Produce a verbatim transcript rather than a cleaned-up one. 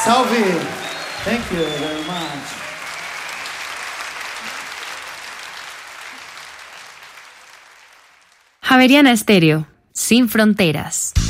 Salve! Thank you very much. Javeriana Estéreo, sin fronteras.